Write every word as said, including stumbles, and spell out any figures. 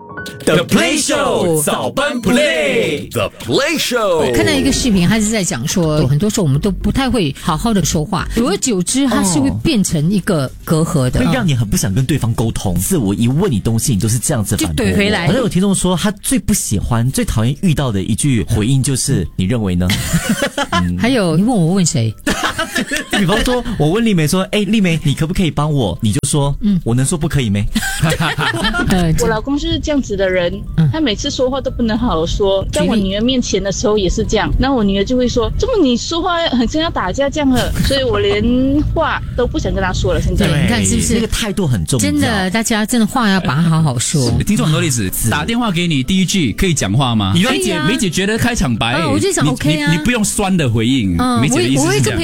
The Play Show 早班 Play The Play Show 看到一个视频，他是在讲说，很多时候我们都不太会好好的说话，久而久之，它是会变成一个隔阂的， 会让你很不想跟对方沟通。是我一问你东西，你都是这样子反驳就怼回来。 好像有听众说，他最不喜欢、最讨厌遇到的一句回应就是“你认为呢？” 嗯、还有，你问我问谁？ 比方说，我问丽梅说：“哎，丽梅，你可不可以帮我？”你就说：“嗯，我能说不可以没？” 我老公就是这样子的人，他每次说话都不能好好说，在我女儿面前的时候也是这样，那我女儿就会说：“这么你说话很像要打架这样了。”所以我连话都不想跟他说了。现在对，你看是不是那个态度很重要？ 真的，大家真的话要把它好好说。 听说很多例子，打电话给你第一句可以讲话吗？梅姐，梅姐觉得开场白， 啊，我就想 OK 啊， 你你不用酸的回应，梅姐的意思是这样。